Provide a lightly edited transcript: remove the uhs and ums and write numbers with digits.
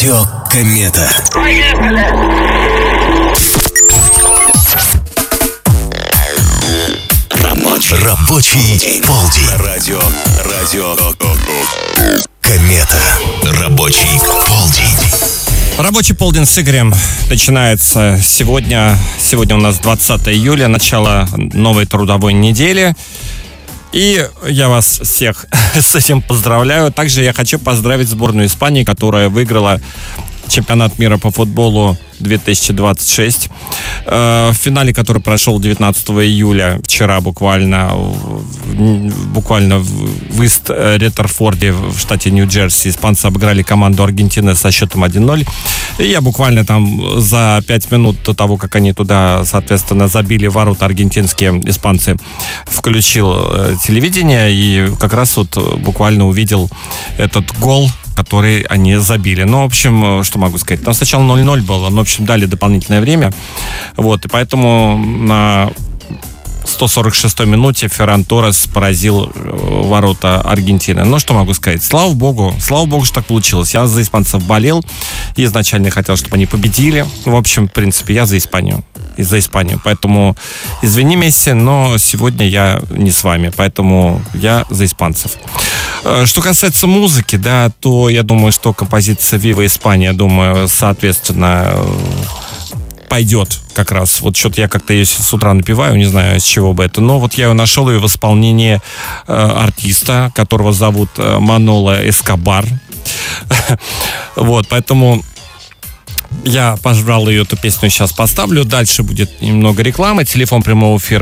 Радио Комета. Рабочий полдень. Радио Комета. Рабочий полдень. Рабочий полдень с Игорем начинается сегодня. Сегодня у нас 20 июля, начало новой трудовой недели. И я вас всех с этим поздравляю. Также я хочу поздравить сборную Испании, которая выиграла чемпионат мира по футболу 2026, в финале, который прошел 19 июля, вчера буквально в Ист-Реттерфорде в штате Нью-Джерси. Испанцы обыграли команду Аргентины со счетом 1-0. И я буквально там за 5 минут до того, как они туда, соответственно, забили ворота аргентинские, испанцы, включил телевидение и как раз вот буквально увидел этот гол, который они забили. Ну, в общем, что могу сказать? Там сначала 0-0 было, но, в общем, дали дополнительное время. Вот, и поэтому на 146-й минуте Ферран Торрес поразил ворота Аргентины. Ну, что могу сказать? Слава богу, что так получилось. Я за испанцев болел и изначально хотел, чтобы они победили. В общем, в принципе, я за Испанию. Поэтому, извини, Месси, но сегодня я не с вами, поэтому я за испанцев. Что касается музыки, да, то я думаю, что композиция «Вива Испания», думаю, соответственно, пойдет как раз. Вот что-то я как-то ее с утра напеваю, не знаю, с чего бы это. Но вот я ее нашел в исполнении артиста, которого зовут Маноло Эскобар. Вот, поэтому я, пожалуй, эту песню сейчас поставлю. Дальше будет немного рекламы. Телефон прямого эфира